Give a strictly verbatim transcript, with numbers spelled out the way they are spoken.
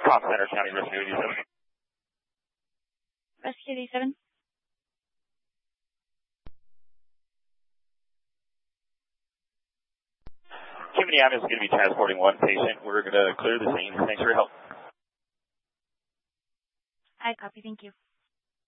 Palm Center County Rescue eighty-seven. Rescue eighty-seven. Kimberly Avenue is going to be transporting one patient. We're going to clear the scene. Thanks for your help. I copy. Thank you.